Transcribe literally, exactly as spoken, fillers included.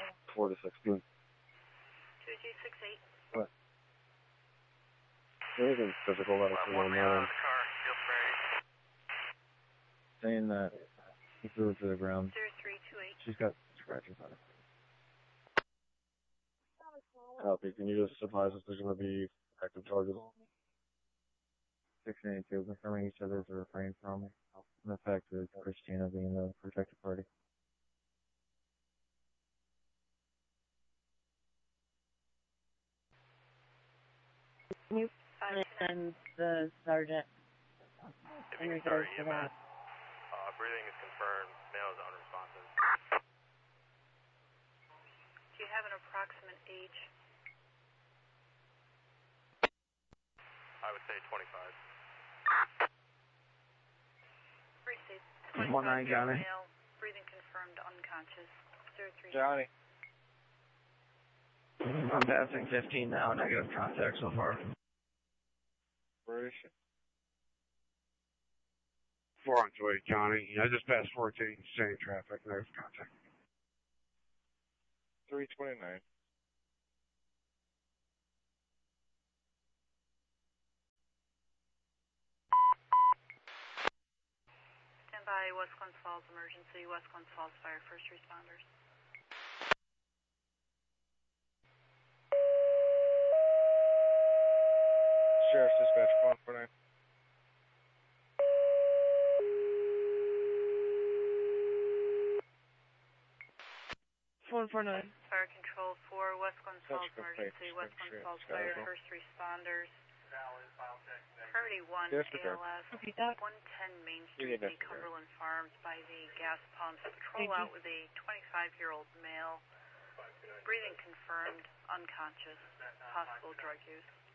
Four to six. Good. Two two six eight. What? Anything physical that I One man out of the car. Feel free. saying that he threw her to the ground. Zero three two eight. She's got scratches on her. Copy. Can you just advise if there's going to be active charges? six ninety-two, confirming each other to refrain from the fact that Christina being the protected party. Can you send the sergeant in regards to that? Uh, breathing is confirmed. Male is unresponsive. Do you have an approximate age? I would say twenty-five. Received. One nine, Johnny. Male, breathing confirmed, unconscious. Zero three. Johnny. I'm passing fifteen now, negative contact so far. British. Four on two eight, Johnny. I just passed fourteen, same traffic, negative contact. three twenty-nine. Stand by West Glens Falls emergency, West Glens Falls Fire first responders. Sheriff's dispatch one four nine. one four nine. Fire control for West Glens Falls Such a emergency, fake West Glens shit, Falls Scott. Fire first responders. Priority one Yes, A sir. L S, Okay, Doc. one ten Main You Street, need the that, sir. Cumberland Farms by the gas pumps. Patrol Thank you. out with a twenty-five-year-old male. Breathing confirmed, unconscious, possible drug use.